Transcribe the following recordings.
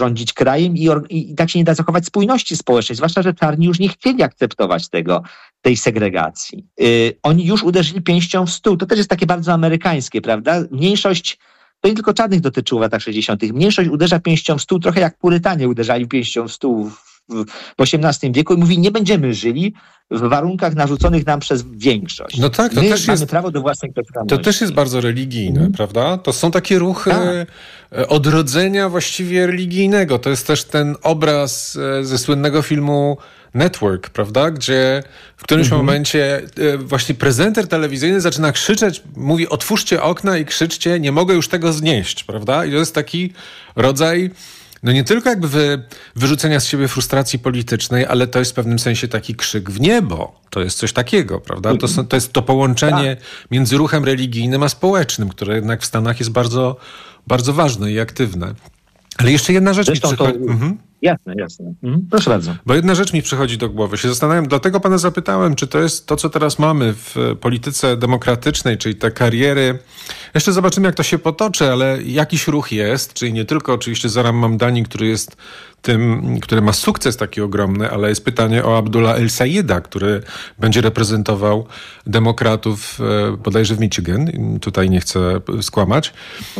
rządzić krajem i tak się nie da zachować spójności społecznej, zwłaszcza, że czarni już nie chcieli akceptować tej segregacji. Oni już uderzyli pięścią w stół. To też jest takie bardzo amerykańskie, prawda? Mniejszość, to nie tylko czarnych dotyczyło w latach 60. Mniejszość uderza pięścią w stół, trochę jak Purytanie uderzali pięścią w stół w XVIII wieku i mówi, nie będziemy żyli w warunkach narzuconych nam przez większość. No tak, My mamy prawo do własnej tożsamości. To też jest bardzo religijne, prawda? To są takie ruchy odrodzenia właściwie religijnego. To jest też ten obraz ze słynnego filmu Network, prawda? Gdzie w którymś momencie właśnie prezenter telewizyjny zaczyna krzyczeć, mówi otwórzcie okna i krzyczcie, nie mogę już tego znieść, prawda? I to jest taki rodzaj no nie tylko jakby wyrzucenia z siebie frustracji politycznej, ale to jest w pewnym sensie taki krzyk w niebo. To jest coś takiego, prawda? To jest to połączenie między ruchem religijnym a społecznym, które jednak w Stanach jest bardzo, bardzo ważne i aktywne. Ale jeszcze jedna rzecz Zresztą mi przychodzi... Jasne. Proszę bardzo. Bo jedna rzecz mi przychodzi do głowy. Się zastanawiam, dlatego pana zapytałem, czy to jest to, co teraz mamy w polityce demokratycznej, czyli te kariery. Jeszcze zobaczymy, jak to się potoczy, ale jakiś ruch jest, czyli nie tylko oczywiście Zaram Mamdani, który jest tym, który ma sukces taki ogromny, ale jest pytanie o Abdullah El-Sayeda, który będzie reprezentował demokratów bodajże w Michigan, tutaj nie chcę skłamać,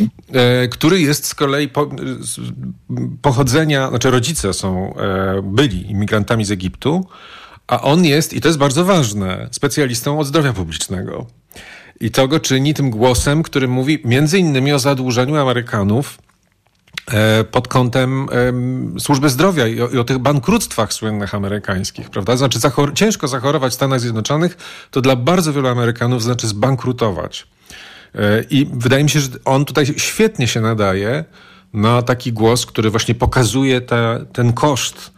który jest z kolei pochodzenia, znaczy rodzice byli imigrantami z Egiptu, a on jest, i to jest bardzo ważne, specjalistą od zdrowia publicznego. I to go czyni tym głosem, który mówi między innymi o zadłużeniu Amerykanów pod kątem służby zdrowia i o tych bankructwach słynnych amerykańskich, prawda? Znaczy ciężko zachorować w Stanach Zjednoczonych, to dla bardzo wielu Amerykanów znaczy zbankrutować. I wydaje mi się, że on tutaj świetnie się nadaje na taki głos, który właśnie pokazuje ten koszt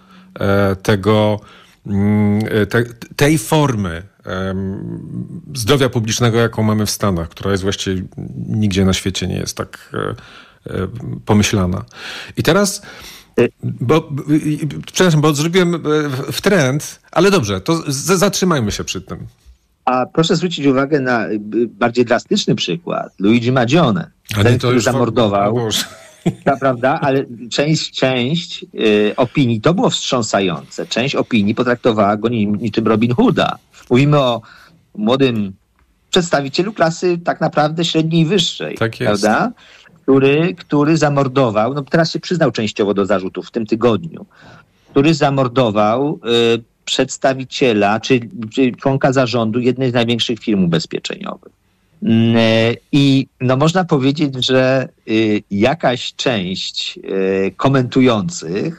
tej formy zdrowia publicznego, jaką mamy w Stanach, która jest właściwie nigdzie na świecie nie jest tak pomyślana. I teraz, przepraszam, bo zrobiłem w trend, ale dobrze, to zatrzymajmy się przy tym. A proszę zwrócić uwagę na bardziej drastyczny przykład. Luigi Maggione, który zamordował, prawda, ale część opinii, to było wstrząsające, część opinii potraktowała go niczym Robin Hooda. Mówimy o młodym przedstawicielu klasy tak naprawdę średniej i wyższej, tak jest. Prawda? Który zamordował, no teraz się przyznał częściowo do zarzutów w tym tygodniu, który zamordował przedstawiciela, czy członka zarządu jednej z największych firm ubezpieczeniowych. I no można powiedzieć, że jakaś część komentujących,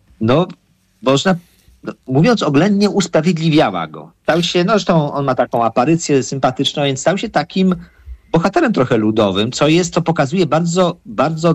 mówiąc oględnie, usprawiedliwiała go. Stał się, zresztą on ma taką aparycję sympatyczną, więc stał się takim bohaterem trochę ludowym, co pokazuje bardzo, bardzo,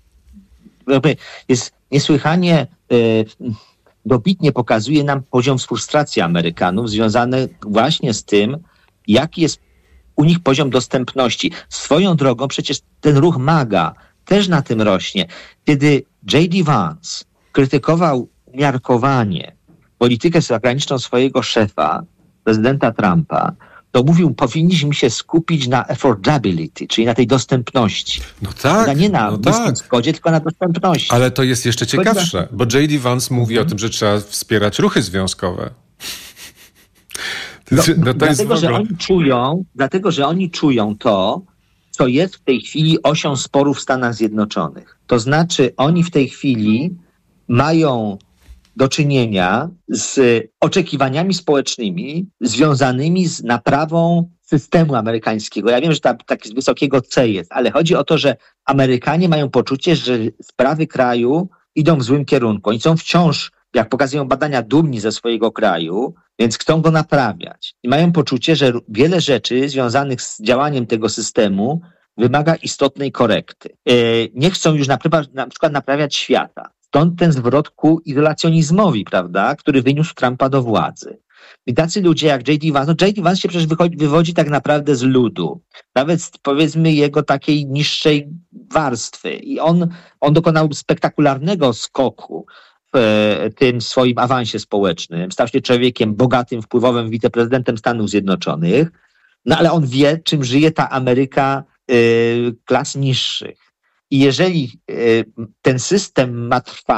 jest niesłychanie dobitnie pokazuje nam poziom frustracji Amerykanów związany właśnie z tym, jaki jest u nich poziom dostępności. Swoją drogą przecież ten ruch MAGA też na tym rośnie. Kiedy J.D. Vance krytykował umiarkowanie politykę zagraniczną swojego szefa, prezydenta Trumpa, to mówił, powinniśmy się skupić na affordability, czyli na tej dostępności. No tak. Nie na niskim zgodzie, tylko na dostępności. Ale to jest jeszcze ciekawsze, bo J.D. Vance mówi o tym, że trzeba wspierać ruchy związkowe. Dlatego, że oni czują to, co jest w tej chwili osią sporu w Stanach Zjednoczonych. To znaczy, oni w tej chwili mają do czynienia z oczekiwaniami społecznymi związanymi z naprawą systemu amerykańskiego. Ja wiem, że tak z wysokiego C jest, ale chodzi o to, że Amerykanie mają poczucie, że sprawy kraju idą w złym kierunku. Oni są wciąż, jak pokazują badania, dumni ze swojego kraju, więc chcą go naprawiać. I mają poczucie, że wiele rzeczy związanych z działaniem tego systemu wymaga istotnej korekty. Nie chcą już na przykład naprawiać świata. Stąd ten zwrot ku izolacjonizmowi, prawda, który wyniósł Trumpa do władzy. I tacy ludzie jak J.D. Vance, J.D. Vance się przecież wywodzi tak naprawdę z ludu, nawet powiedzmy jego takiej niższej warstwy. I on dokonał spektakularnego skoku w tym swoim awansie społecznym. Stał się człowiekiem bogatym, wpływowym, wiceprezydentem Stanów Zjednoczonych, ale on wie, czym żyje ta Ameryka klas niższych. I jeżeli ten system ma trwać,